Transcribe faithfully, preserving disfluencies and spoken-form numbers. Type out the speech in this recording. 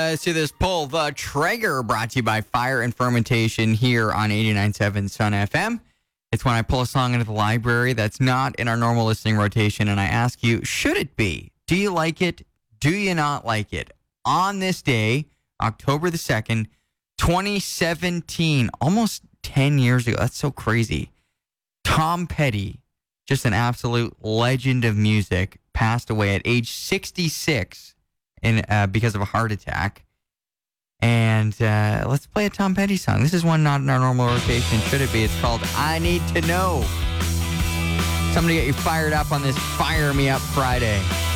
Let's do this poll. The Traeger, brought to you by Fire and Fermentation here on eighty-nine point seven Sun F M. It's when I pull a song into the library that's not in our normal listening rotation, and I ask you, should it be? Do you like it? Do you not like it? On this day, October the second, twenty seventeen, almost ten years ago. That's so crazy. Tom Petty, just an absolute legend of music, passed away at age sixty-six in, uh, because of a heart attack. And uh, let's play a Tom Petty song. This is one not in our normal rotation. Should it be? It's called I Need to Know. Somebody get you fired up on this Fire Me Up Friday.